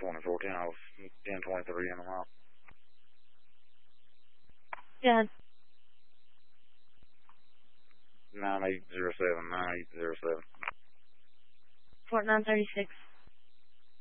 2410, I was 1023 in the mile. Yeah. 9807, 9807. Fort 936.